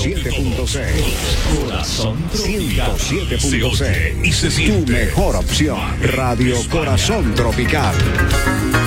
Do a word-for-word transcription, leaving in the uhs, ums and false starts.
siete punto seis. Corazón ciento siete punto seis. y se siente. Tu mejor opción. Radio Corazón Tropical.